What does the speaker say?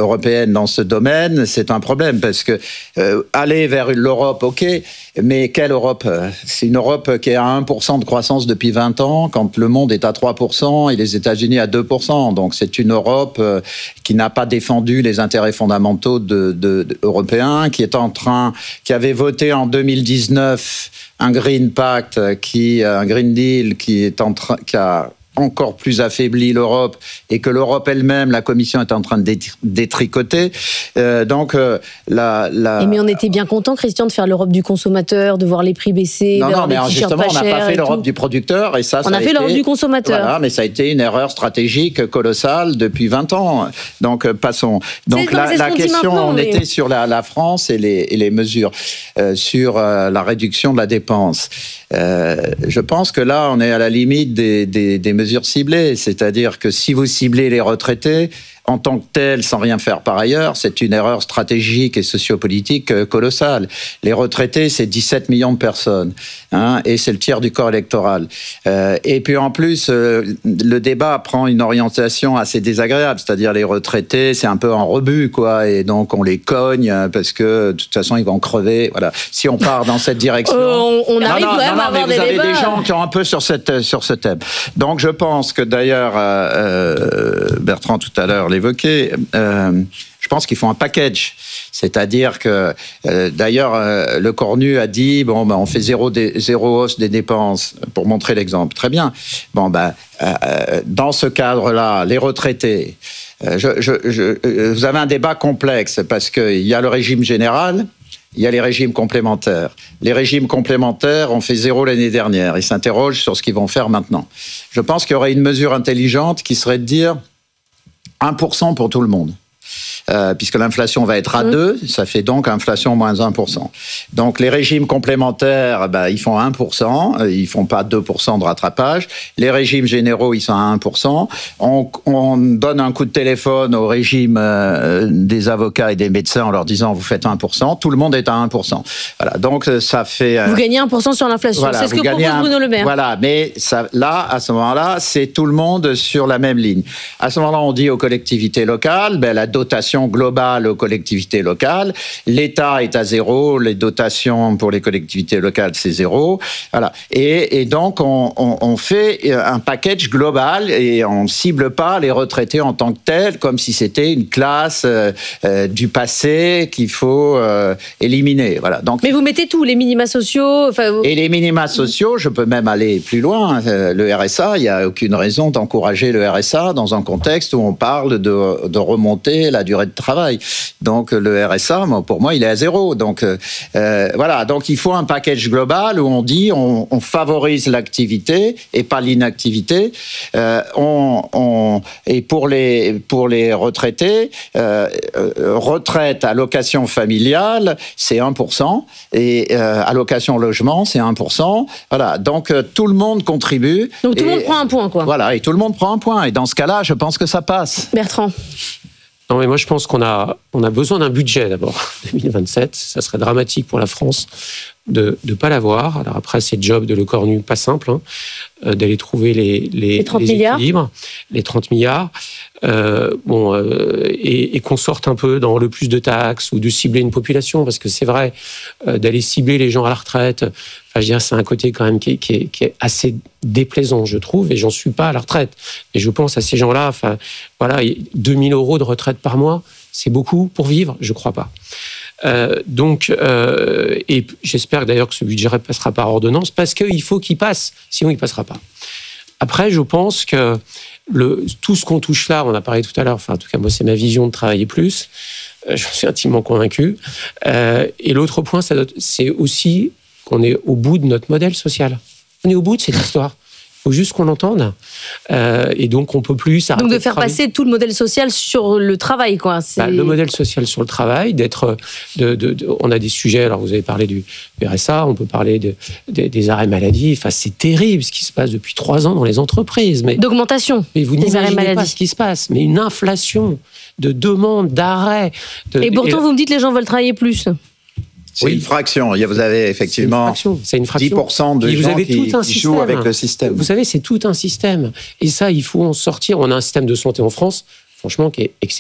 européenne dans ce domaine, c'est un problème parce que aller vers l'Europe, ok, mais quelle Europe ? C'est une Europe qui est à 1% de croissance depuis 20 ans, quand le monde est à 3% et les États-Unis à 2%. Donc c'est une Europe qui n'a pas défendu les intérêts fondamentaux européens, qui avait voté en 2019 un Green Pact, un Green Deal qui a encore plus affaibli l'Europe et que l'Europe elle-même, la Commission est en train de détricoter. Mais on était bien content, Christian, de faire l'Europe du consommateur, de voir les prix baisser. Non, mais justement, on n'a pas fait l'Europe du producteur et on a fait l'Europe du consommateur. Voilà, mais ça a été une erreur stratégique colossale depuis 20 ans. Donc passons. Donc la question, on était sur la France et les mesures sur la réduction de la dépense. Je pense que là, on est à la limite des mesures ciblées. C'est-à-dire que si vous ciblez les retraités, en tant que tel, sans rien faire par ailleurs, c'est une erreur stratégique et sociopolitique colossale. Les retraités, c'est 17 millions de personnes, et c'est le tiers du corps électoral. Et puis en plus, le débat prend une orientation assez désagréable, c'est-à-dire les retraités, c'est un peu en rebut, quoi, et donc on les cogne parce que de toute façon ils vont crever. Voilà. Si on part dans cette direction, on arrive quand même à avoir des débats. Vous avez des gens qui ont un peu sur ce thème. Donc je pense que d'ailleurs, Bertrand tout à l'heure l'évoqué, je pense qu'il faut un package. C'est-à-dire que, d'ailleurs, le Cornu a dit, on fait zéro hausse des dépenses, pour montrer l'exemple. Très bien. Dans ce cadre-là, les retraités, vous avez un débat complexe, parce qu'il y a le régime général, il y a les régimes complémentaires. Les régimes complémentaires ont fait 0 l'année dernière. Ils s'interrogent sur ce qu'ils vont faire maintenant. Je pense qu'il y aurait une mesure intelligente qui serait de dire 1% pour tout le monde. Puisque l'inflation va être à 2, ça fait donc inflation moins 1%. Donc les régimes complémentaires, ils font 1%, ils font pas 2% de rattrapage. Les régimes généraux, ils sont à 1%. On donne un coup de téléphone au régime des avocats et des médecins en leur disant vous faites 1%, tout le monde est à 1%. Voilà, donc ça fait... Vous gagnez 1% sur l'inflation, voilà, c'est ce que propose Bruno Le Maire. Voilà, mais ça, là, à ce moment-là, c'est tout le monde sur la même ligne. À ce moment-là, on dit aux collectivités locales, la dotation globale aux collectivités locales. L'État est à 0, les dotations pour les collectivités locales, c'est 0. Voilà. Et donc, on fait un package global et on ne cible pas les retraités en tant que tels, comme si c'était une classe du passé qu'il faut éliminer. Voilà. Donc, mais vous mettez tout, les minima sociaux... Et les minima sociaux, je peux même aller plus loin. Le RSA, il n'y a aucune raison d'encourager le RSA dans un contexte où on parle de remonter la durée de travail. Donc le RSA, pour moi, il est à 0. Donc voilà. Donc il faut un package global où on dit on favorise l'activité et pas l'inactivité. Et pour les retraités, retraite, allocation familiale, c'est 1%, et allocation logement, c'est 1%. Voilà. Donc tout le monde contribue. Donc tout le monde prend un point, quoi. Voilà. Et tout le monde prend un point. Et dans ce cas-là, je pense que ça passe. Bertrand. Non, mais moi, je pense qu'on a besoin d'un budget, d'abord, 2027. Ça serait dramatique pour la France de ne pas l'avoir. Alors après, c'est le job de Le Cornu, pas simple, d'aller trouver les 30 milliards. équilibres, les 30 milliards. Et qu'on sorte un peu dans le plus de taxes ou de cibler une population, parce que c'est vrai, d'aller cibler les gens à la retraite, je veux dire, c'est un côté quand même qui est assez déplaisant, je trouve, et j'en suis pas à la retraite. Et je pense à ces gens-là, 2 000 € de retraite par mois, c'est beaucoup pour vivre? Je crois pas. Et j'espère d'ailleurs que ce budget passera par ordonnance, parce qu'il faut qu'il passe, sinon il passera pas. Après, je pense que tout ce qu'on touche là, on a parlé tout à l'heure, en tout cas moi c'est ma vision de travailler plus, je suis intimement convaincu. Et l'autre point, c'est aussi qu'on est au bout de notre modèle social. On est au bout de cette histoire. Il faut juste qu'on l'entende. Et donc, on ne peut plus s'arrêter. Donc, de faire passer tout le modèle social sur le travail, quoi. Le modèle social sur le travail, on a des sujets, alors vous avez parlé du RSA, on peut parler des arrêts maladie. C'est terrible ce qui se passe depuis 3 ans dans les entreprises. D'augmentation. Mais vous n'imaginez pas ce qui se passe. Mais une inflation de demandes, d'arrêts. Et pourtant, vous me dites que les gens veulent travailler plus. C'est une fraction. Vous avez effectivement c'est une fraction. 10% de gens qui jouent avec le système. Vous savez, c'est tout un système. Et ça, il faut en sortir. On a un système de santé en France, franchement, qui est exceptionnel.